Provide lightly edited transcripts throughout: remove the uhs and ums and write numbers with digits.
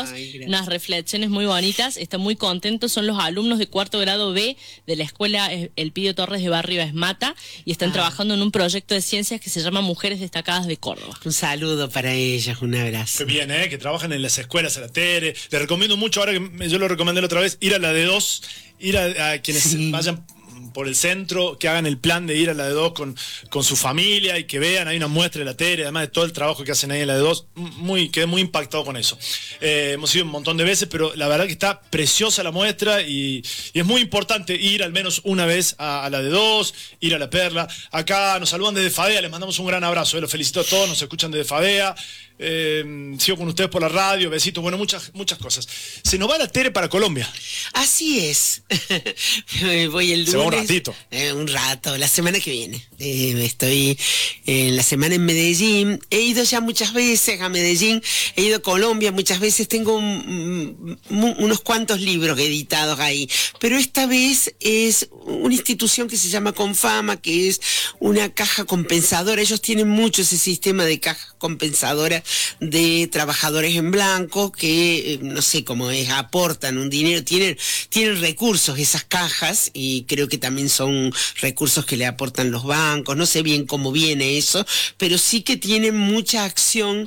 chicos, unas reflexiones muy bonitas, están muy contentos, son los alumnos de cuarto grado B de la escuela Elpidio Torres de Barrio Esmata y están trabajando en un proyecto de ciencias que se llama Mujeres Destacadas de Córdoba. Un saludo para ellas, un abrazo. Qué bien, que trabajan en las escuelas, a la Tere. Les recomiendo mucho, ahora que yo lo recomendé la otra vez, ir a la de 2, ir a quienes vayan por el centro, que hagan el plan de ir a la de 2 con su familia y que vean, hay una muestra de la Tere, además de todo el trabajo que hacen ahí en la de 2, quedé muy impactado con eso. Hemos ido un montón de veces, pero la verdad que está preciosa la muestra y es muy importante ir al menos una vez a la de 2, ir a la Perla. Acá nos saludan desde Fadea, les mandamos un gran abrazo, los felicito a todos, nos escuchan desde Fadea. Sigo con ustedes por la radio, besitos, bueno, muchas cosas. Se nos va la Tere para Colombia. Así es. Voy el lunes. Se va un ratito. Un rato, la semana que viene. Estoy en la semana en Medellín. He ido ya muchas veces a Medellín, he ido a Colombia muchas veces, tengo unos cuantos libros editados ahí, pero esta vez es una institución que se llama Confama, que es una caja compensadora. Ellos tienen mucho ese sistema de caja compensadora de trabajadores en blanco que, no sé cómo es, aportan un dinero, tienen recursos esas cajas y creo que también son recursos que le aportan los bancos, no sé bien cómo viene eso, pero sí que tienen mucha acción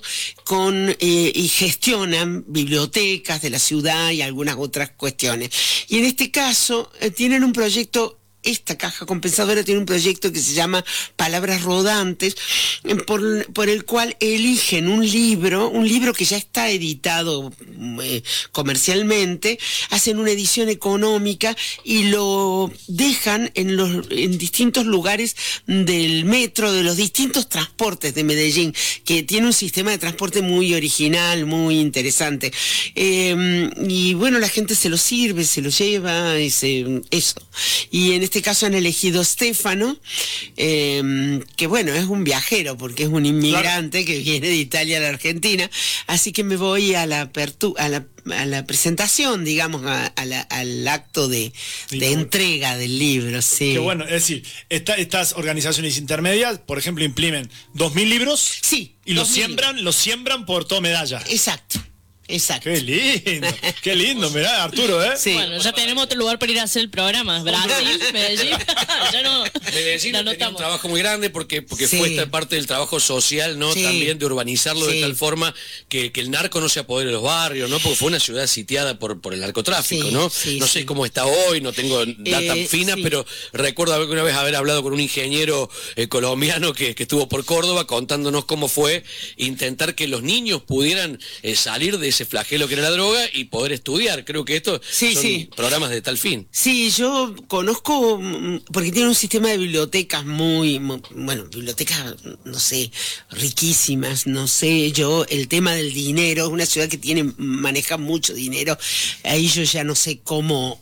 y gestionan bibliotecas de la ciudad y algunas otras cuestiones. Y en este caso tienen un proyecto. Esta caja compensadora tiene un proyecto que se llama Palabras Rodantes, por el cual eligen un libro que ya está editado comercialmente, hacen una edición económica y lo dejan en distintos lugares del metro, de los distintos transportes de Medellín, que tiene un sistema de transporte muy original, muy interesante. Y bueno, la gente se lo sirve, se lo lleva, eso. Y en este caso han elegido Stefano, que bueno, es un viajero porque es un inmigrante que viene de Italia a la Argentina, así que me voy a la presentación, digamos, al acto de entrega del libro, sí. Qué bueno, es decir, estas organizaciones intermedias, por ejemplo, imprimen 2000 libros, sí, y los siembran por todo Medalla. Exacto. Exacto. Qué lindo, mirá, Arturo, Sí. Bueno, ya tenemos otro lugar para ir a hacer el programa. Brasil, Medellín. Ya no. Medellín tenía un trabajo muy grande porque fue esta parte del trabajo social, ¿no? Sí. También de urbanizarlo de tal forma que el narco no se apodere de los barrios, ¿no? Porque fue una ciudad sitiada por el narcotráfico, ¿no? No sé cómo está hoy, no tengo data fina, pero recuerdo una vez haber hablado con un ingeniero colombiano que estuvo por Córdoba contándonos cómo fue intentar que los niños pudieran salir de ese flagelo que era la droga y poder estudiar. Creo que estos son programas de tal fin. Sí, yo conozco, porque tiene un sistema de bibliotecas bueno, bibliotecas, no sé, riquísimas, no sé, yo, el tema del dinero, es una ciudad que maneja mucho dinero, ahí yo ya no sé cómo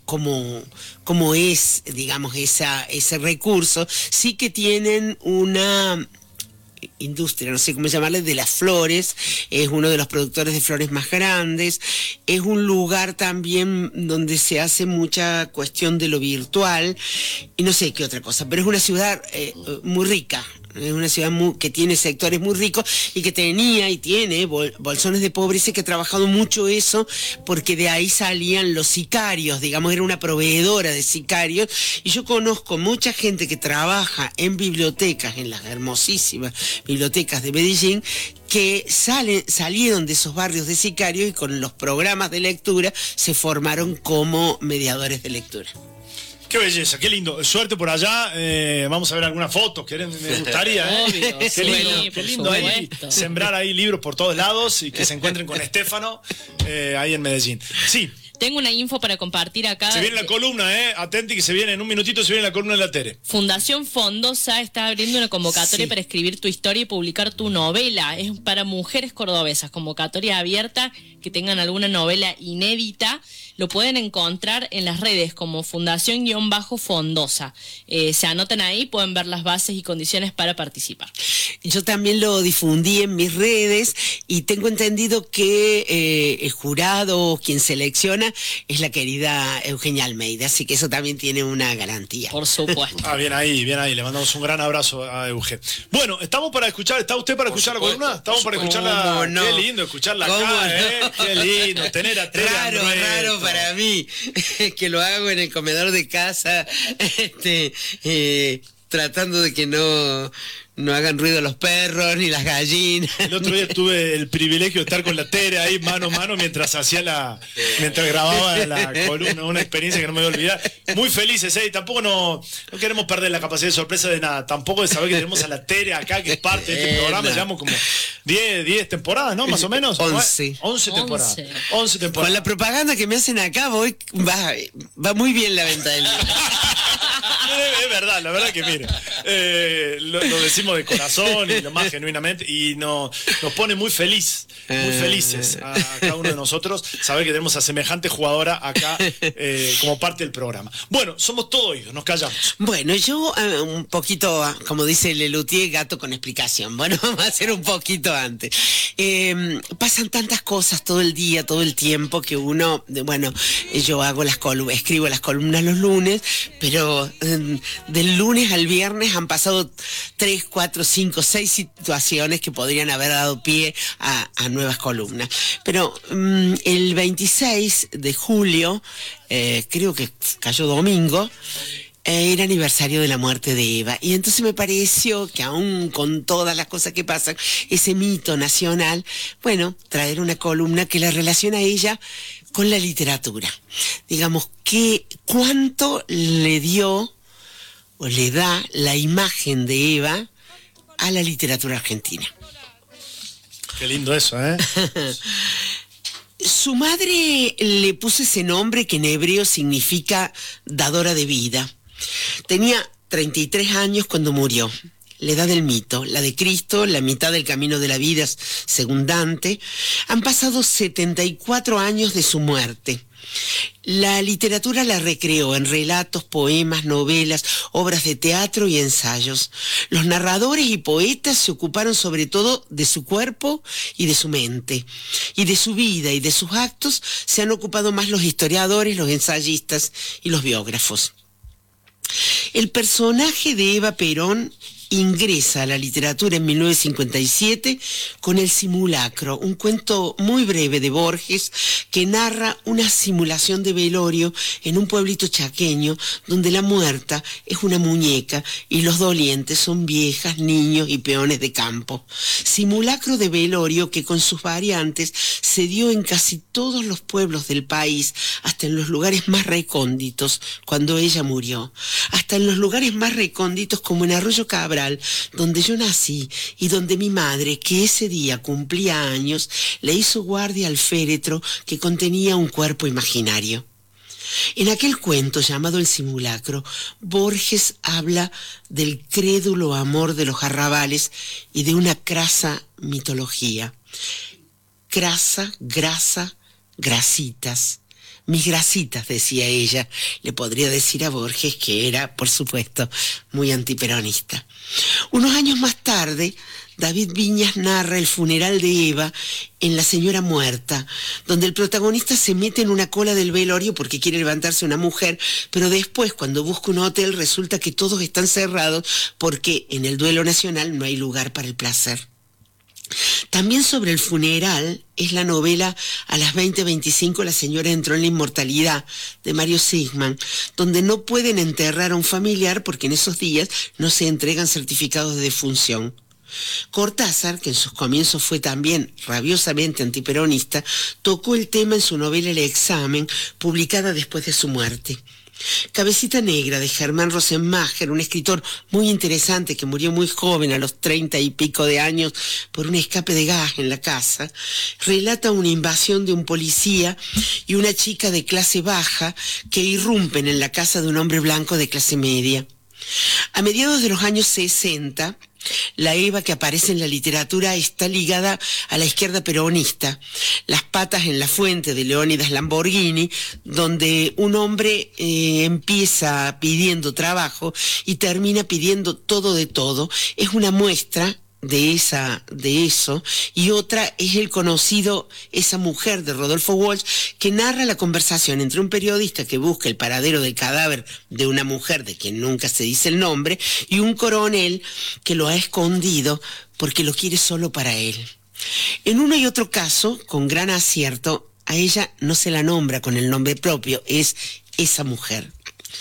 es, digamos, ese recurso. Sí que tienen una industria, no sé cómo llamarle, de las flores, es uno de los productores de flores más grandes, es un lugar también donde se hace mucha cuestión de lo virtual y no sé qué otra cosa, pero es una ciudad muy rica. Es una ciudad que tiene sectores muy ricos y que tenía y tiene bolsones de pobreza, que ha trabajado mucho eso, porque de ahí salían los sicarios, digamos, era una proveedora de sicarios. Y yo conozco mucha gente que trabaja en bibliotecas, en las hermosísimas bibliotecas de Medellín, que salieron de esos barrios de sicarios y con los programas de lectura se formaron como mediadores de lectura. Qué belleza, qué lindo. Suerte por allá. Vamos a ver algunas fotos. Me gustaría. Obvio, qué lindo ahí, sembrar ahí libros por todos lados y que se encuentren con Stefano ahí en Medellín. Sí. Tengo una info para compartir acá. Se viene la columna, atenti que se viene en un minutito, se viene la columna de la Tere. Fundación Fondosa está abriendo una convocatoria para escribir tu historia y publicar tu novela. Es para mujeres cordobesas, convocatoria abierta, que tengan alguna novela inédita. Lo pueden encontrar en las redes como Fundación-Fondosa. Se anotan ahí, pueden ver las bases y condiciones para participar. Yo también lo difundí en mis redes y tengo entendido que el jurado, quien selecciona, columna es la querida Eugenia Almeida, así que eso también tiene una garantía. Por supuesto. Bien ahí, le mandamos un gran abrazo a Euge. Bueno, ¿estamos para escuchar? ¿Está usted para escuchar la columna? ¿Estamos para escucharla? No? Qué lindo escucharla acá, Qué lindo, tener a Tere Raro para mí, que lo hago en el comedor de casa, tratando de que no hagan ruido los perros ni las gallinas. El otro día tuve el privilegio de estar con la Tere ahí mano a mano mientras grababa la columna, una experiencia que no me voy a olvidar. Muy felices, y tampoco no queremos perder la capacidad de sorpresa de nada, tampoco de saber que tenemos a la Tere acá, que es parte de este programa. Llevamos como 10 temporadas, ¿no? Más o menos. 11 temporadas. 11 temporadas. Con la propaganda que me hacen acá, va muy bien la venta del libro. Es verdad, la verdad que mire, lo decimos de corazón y lo más genuinamente, y nos pone muy felices a cada uno de nosotros saber que tenemos a semejante jugadora acá como parte del programa. Bueno, somos todo oídos, nos callamos. Bueno, yo un poquito, como dice Lelutier, gato con explicación. Bueno, vamos a hacer un poquito antes. Pasan tantas cosas todo el día, todo el tiempo, que uno, yo escribo las columnas los lunes, pero del lunes al viernes han pasado 3, 4, 5, 6 situaciones que podrían haber dado pie a nuevas columnas. Pero el 26 de julio, creo que cayó domingo, era aniversario de la muerte de Eva, y entonces me pareció que aún con todas las cosas que pasan, ese mito nacional, traer una columna que la relaciona a ella con la literatura. Digamos, cuánto le dio o le da la imagen de Eva a la literatura argentina. Qué lindo eso, ¿eh? Su madre le puso ese nombre que en hebreo significa dadora de vida. Tenía 33 años cuando murió. La edad del mito, la de Cristo, la mitad del camino de la vida según Dante. Han pasado 74 años de su muerte. La literatura la recreó en relatos, poemas, novelas, obras de teatro y ensayos. Los narradores y poetas se ocuparon sobre todo de su cuerpo y de su mente. Y de su vida y de sus actos se han ocupado más los historiadores, los ensayistas y los biógrafos. El personaje de Eva Perón ingresa a la literatura en 1957 con El simulacro, un cuento muy breve de Borges que narra una simulación de velorio en un pueblito chaqueño donde la muerta es una muñeca y los dolientes son viejas, niños y peones de campo. Simulacro de velorio que con sus variantes se dio en casi todos los pueblos del país, hasta en los lugares más recónditos cuando ella murió, hasta en los lugares más recónditos como en Arroyo Cabral, donde yo nací y donde mi madre, que ese día cumplía años, le hizo guardia al féretro que contenía un cuerpo imaginario. En aquel cuento llamado El simulacro, Borges habla del crédulo amor de los arrabales y de una crasa mitología. Crasa, grasa, grasitas. Mis grasitas, decía ella. Le podría decir a Borges que era, por supuesto, muy antiperonista. Unos años más tarde, David Viñas narra el funeral de Eva en La señora muerta, donde el protagonista se mete en una cola del velorio porque quiere levantarse una mujer, pero después, cuando busca un hotel, resulta que todos están cerrados porque en el duelo nacional no hay lugar para el placer. También sobre el funeral es la novela A las 20:25 la señora entró en la inmortalidad, de Mario Sigman, donde no pueden enterrar a un familiar porque en esos días no se entregan certificados de defunción. Cortázar, que en sus comienzos fue también rabiosamente antiperonista, tocó el tema en su novela El examen, publicada después de su muerte. Cabecita Negra, de Germán Rosenmacher, un escritor muy interesante que murió muy joven, a los 30 y pico de años, por un escape de gas en la casa, relata una invasión de un policía y una chica de clase baja que irrumpen en la casa de un hombre blanco de clase media. A mediados de los años 60, la Eva que aparece en la literatura está ligada a la izquierda peronista. Las patas en la fuente, de Leónidas Lamborghini, donde un hombre empieza pidiendo trabajo y termina pidiendo todo de todo, es una muestra de eso, y otra es el conocido Esa mujer de Rodolfo Walsh, que narra la conversación entre un periodista que busca el paradero del cadáver de una mujer de quien nunca se dice el nombre, y un coronel que lo ha escondido porque lo quiere solo para él. En uno y otro caso, con gran acierto, a ella no se la nombra con el nombre propio, es Esa mujer.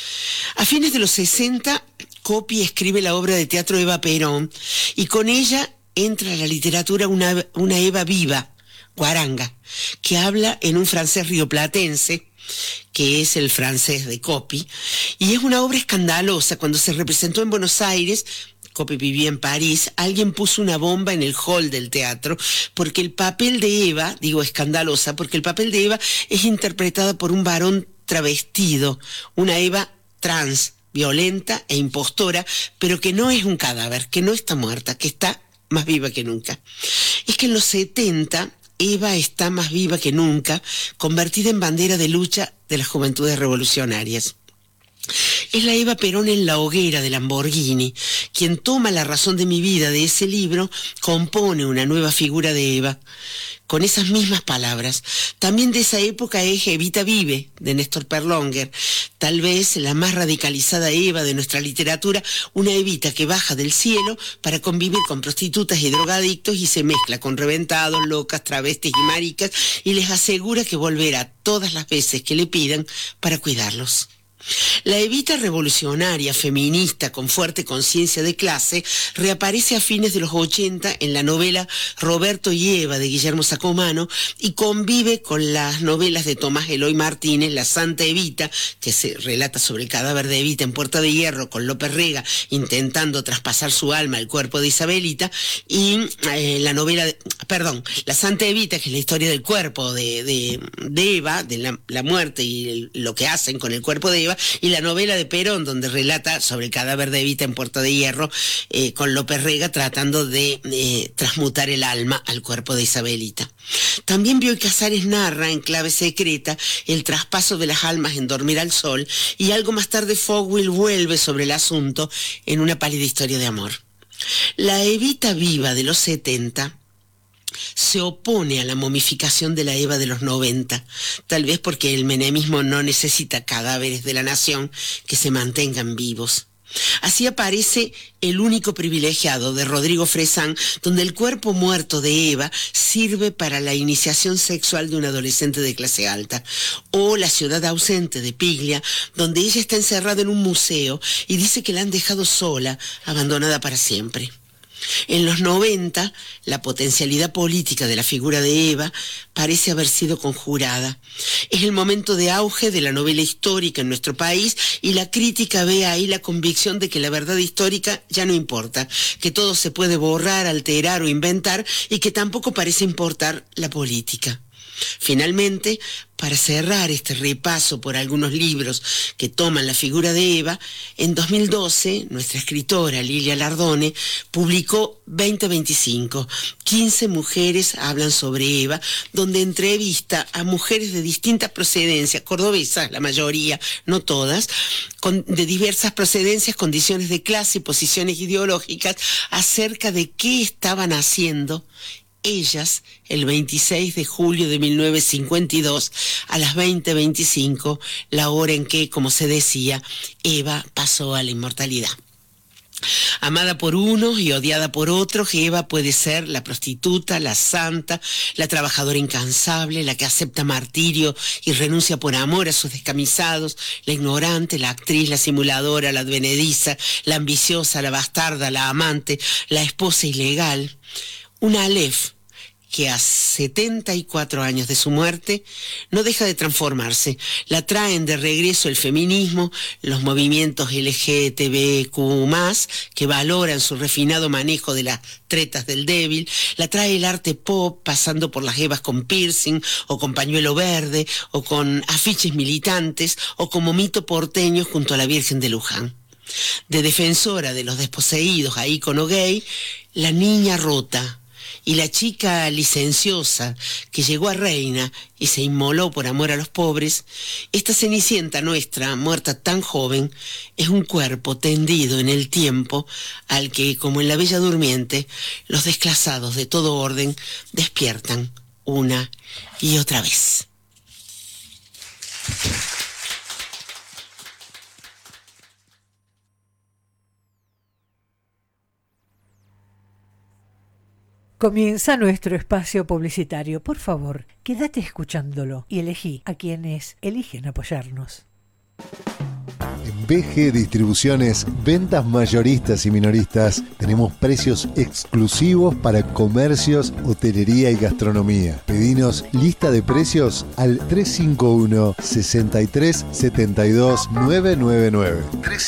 A fines de los 60, Coppi escribe la obra de teatro Eva Perón, y con ella entra a la literatura una Eva viva, guaranga, que habla en un francés rioplatense, que es el francés de Coppi, y es una obra escandalosa. Cuando se representó en Buenos Aires, Coppi vivía en París, alguien puso una bomba en el hall del teatro, porque el papel de Eva, digo escandalosa, porque el papel de Eva es interpretada por un varón travestido, una Eva trans, violenta e impostora, pero que no es un cadáver, que no está muerta, que está más viva que nunca. Es que en los 70 Eva está más viva que nunca, convertida en bandera de lucha de las juventudes revolucionarias. Es la Eva Perón en La hoguera de Lamborghini, quien toma La razón de mi vida de ese libro, compone una nueva figura de Eva, con esas mismas palabras. También de esa época es Evita vive, de Néstor Perlonger, tal vez la más radicalizada Eva de nuestra literatura, una Evita que baja del cielo para convivir con prostitutas y drogadictos y se mezcla con reventados, locas, travestis y maricas, y les asegura que volverá todas las veces que le pidan para cuidarlos. La Evita revolucionaria, feminista, con fuerte conciencia de clase, reaparece a fines de los 80 en la novela Roberto y Eva de Guillermo Sacomano y convive con las novelas de Tomás Eloy Martínez, La Santa Evita, que se relata sobre el cadáver de Evita en Puerta de Hierro, con López Rega intentando traspasar su alma al cuerpo de Isabelita, y La Santa Evita, que es la historia del cuerpo de Eva, de la muerte y lo que hacen con el cuerpo de Eva, y la novela de Perón, donde relata sobre el cadáver de Evita en Puerta de Hierro, con López Rega tratando de transmutar el alma al cuerpo de Isabelita. También Bioy Casares narra en Clave secreta el traspaso de las almas en Dormir al sol, y algo más tarde Fogwill vuelve sobre el asunto en Una pálida historia de amor. La Evita viva de los 70 se opone a la momificación de la Eva de los 90, tal vez porque el menemismo no necesita cadáveres de la nación que se mantengan vivos. Así aparece El único privilegiado de Rodrigo Fresán, donde el cuerpo muerto de Eva sirve para la iniciación sexual de un adolescente de clase alta. O La ciudad ausente de Piglia, donde ella está encerrada en un museo y dice que la han dejado sola, abandonada para siempre. En los 90, la potencialidad política de la figura de Eva parece haber sido conjurada. Es el momento de auge de la novela histórica en nuestro país, y la crítica ve ahí la convicción de que la verdad histórica ya no importa, que todo se puede borrar, alterar o inventar, y que tampoco parece importar la política. Finalmente, para cerrar este repaso por algunos libros que toman la figura de Eva, en 2012 nuestra escritora Lilia Lardone publicó 2025, 15 mujeres hablan sobre Eva, donde entrevista a mujeres de distintas procedencias, cordobesas la mayoría, no todas, de diversas procedencias, condiciones de clase y posiciones ideológicas, acerca de qué estaban haciendo ellas el 26 de julio de 1952 a las 20:25, la hora en que, como se decía, Eva pasó a la inmortalidad. Amada por unos y odiada por otros, Eva puede ser la prostituta, la santa, la trabajadora incansable, la que acepta martirio y renuncia por amor a sus descamisados, la ignorante, la actriz, la simuladora, la advenediza, la ambiciosa, la bastarda, la amante, la esposa ilegal. Una Aleph que a 74 años de su muerte no deja de transformarse. La traen de regreso el feminismo, los movimientos LGTBQ+, que valoran su refinado manejo de las tretas del débil. La trae el arte pop, pasando por las Evas con piercing, o con pañuelo verde, o con afiches militantes, o como mito porteño junto a la Virgen de Luján. De defensora de los desposeídos a ícono gay, la niña rota, y la chica licenciosa que llegó a reina y se inmoló por amor a los pobres, esta Cenicienta nuestra, muerta tan joven, es un cuerpo tendido en el tiempo al que, como en la Bella Durmiente, los desclasados de todo orden despiertan una y otra vez. Comienza nuestro espacio publicitario. Por favor, quédate escuchándolo y elegí a quienes eligen apoyarnos. En BG Distribuciones, ventas mayoristas y minoristas, tenemos precios exclusivos para comercios, hotelería y gastronomía. Pedinos lista de precios al 351 63 72 999.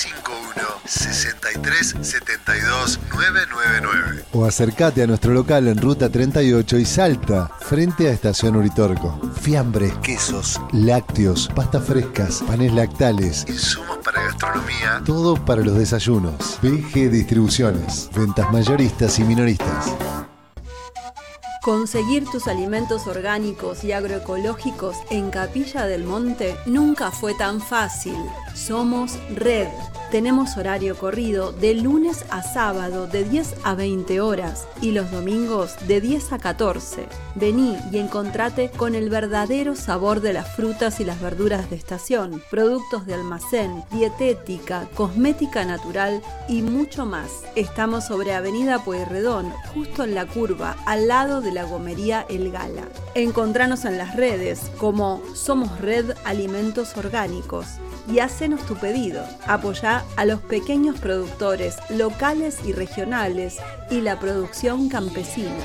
63 72 999. O acércate a nuestro local en Ruta 38 y Salta, frente a Estación Uritorco. Fiambres, quesos, lácteos, pastas frescas, panes lactales, insumos para gastronomía, todo para los desayunos. BG Distribuciones, ventas mayoristas y minoristas. Conseguir tus alimentos orgánicos y agroecológicos en Capilla del Monte nunca fue tan fácil. Somos Red. Tenemos horario corrido de lunes a sábado de 10 a 20 horas y los domingos de 10 a 14. Vení y encontrate con el verdadero sabor de las frutas y las verduras de estación, productos de almacén, dietética, cosmética natural y mucho más. Estamos sobre Avenida Pueyrredón, justo en la curva, al lado de la gomería El Gala. Encontranos en las redes como Somos Red Alimentos Orgánicos y hacenos tu pedido. Apoyá a los pequeños productores locales y regionales y la producción campesina.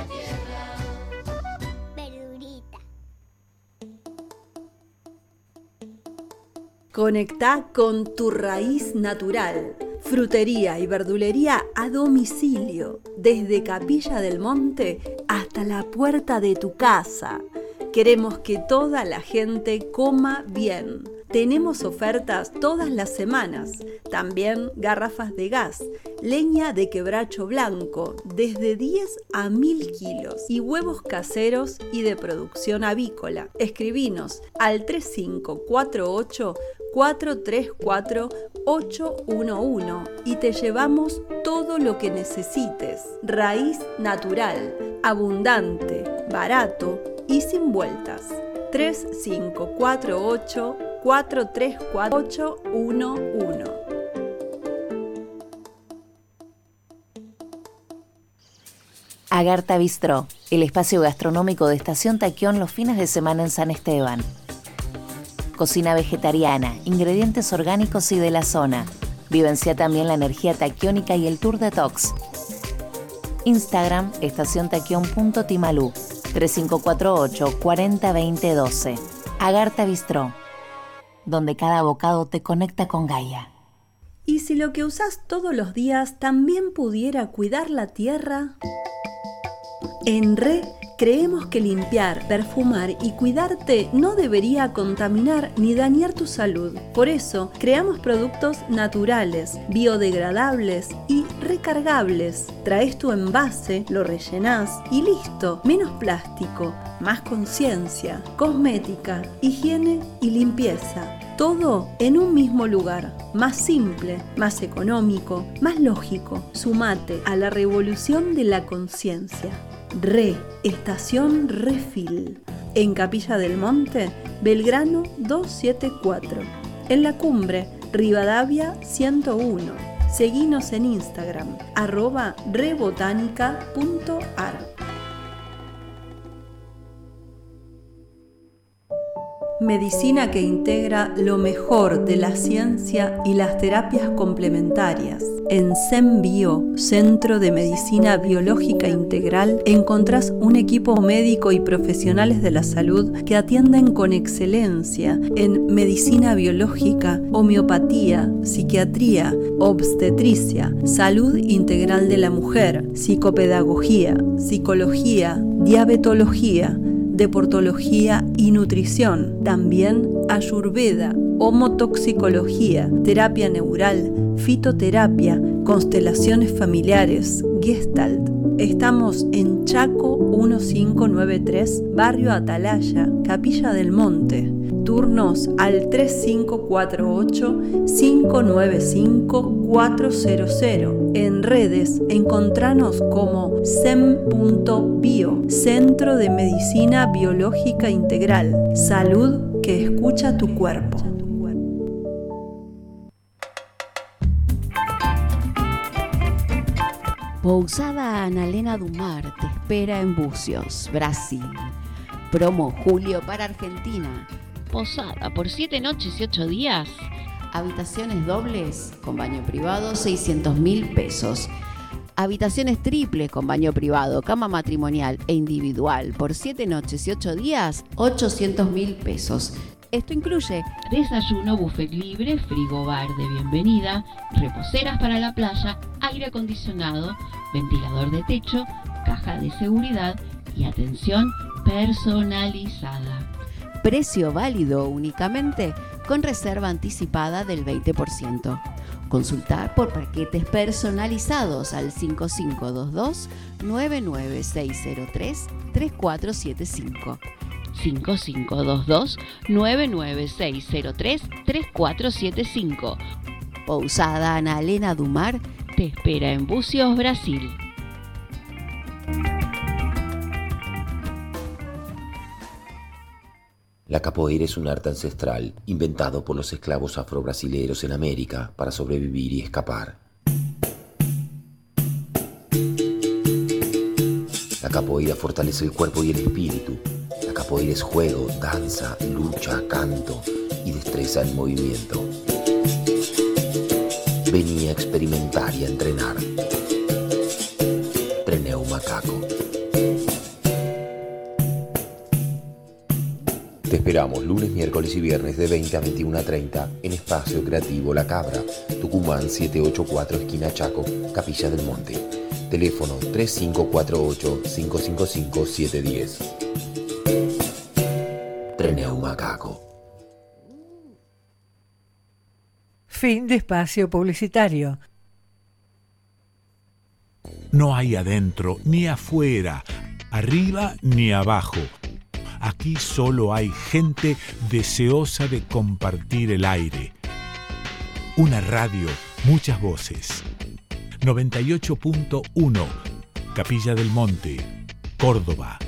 Conectá con tu raíz natural. Frutería y verdulería a domicilio, desde Capilla del Monte hasta la puerta de tu casa. Queremos que toda la gente coma bien. Tenemos ofertas todas las semanas. También garrafas de gas, leña de quebracho blanco, desde 10 a 1000 kilos, y huevos caseros y de producción avícola. Escribinos al 3548 434 811 y te llevamos todo lo que necesites. Raíz natural, abundante, barato y sin vueltas. 3548 434 811. Agartha Bistró, el espacio gastronómico de Estación Taquión los fines de semana en San Esteban. Cocina vegetariana, ingredientes orgánicos y de la zona. Vivencia también la energía taquiónica y el tour detox. Instagram, estaciontaquión.timalú, 3548 40 20 12. Agartha Bistró, donde cada bocado te conecta con Gaia. ¿Y si lo que usás todos los días también pudiera cuidar la tierra? En RE creemos que limpiar, perfumar y cuidarte no debería contaminar ni dañar tu salud. Por eso creamos productos naturales, biodegradables y recargables. Traes tu envase, lo rellenás y listo. Menos plástico, más conciencia, cosmética, higiene y limpieza. Todo en un mismo lugar, más simple, más económico, más lógico. Sumate a la revolución de la conciencia. Estación Refil. En Capilla del Monte, Belgrano 274. En la Cumbre, Rivadavia 101. Seguinos en Instagram, @rebotanica.ar. Medicina que integra lo mejor de la ciencia y las terapias complementarias. En CEMBio, Centro de Medicina Biológica Integral, encontrás un equipo médico y profesionales de la salud que atienden con excelencia en medicina biológica, homeopatía, psiquiatría, obstetricia, salud integral de la mujer, psicopedagogía, psicología, diabetología, deportología y nutrición. También ayurveda, homotoxicología, terapia neural, fitoterapia, constelaciones familiares, Gestalt, Estamos en Chaco 1593, Barrio Atalaya, Capilla del Monte. Turnos al 3548-595-400. En redes, encontranos como sem.bio, Centro de Medicina Biológica Integral. Salud que escucha tu cuerpo. Pousada Analena Dumar te espera en Bucios, Brasil. Promo julio para Argentina. Posada por 7 noches y 8 días. Habitaciones dobles con baño privado, 600.000 pesos. Habitaciones triples con baño privado, cama matrimonial e individual por 7 noches y 8 días, 800.000 pesos. Esto incluye desayuno, buffet libre, frigobar de bienvenida, reposeras para la playa, aire acondicionado, ventilador de techo, caja de seguridad y atención personalizada. Precio válido únicamente con reserva anticipada del 20%. Consultar por paquetes personalizados al 5522-99603-3475. 5522-99603-3475. Pousada Analena Dumar te espera en Bucios, Brasil. La capoeira es un arte ancestral inventado por los esclavos afrobrasileños en América para sobrevivir y escapar. La capoeira fortalece el cuerpo y el espíritu. La capoeira es juego, danza, lucha, canto y destreza en movimiento. Vení a experimentar y a entrenar. Treneu Macaco. Te esperamos lunes, miércoles y viernes de 20 a 21:30 en Espacio Creativo La Cabra, Tucumán 784 esquina Chaco, Capilla del Monte. Teléfono 3548-555-710. Treneu Macaco. Fin de espacio publicitario. No hay adentro ni afuera, arriba ni abajo. Aquí solo hay gente deseosa de compartir el aire. Una radio, muchas voces. 98.1, Capilla del Monte, Córdoba.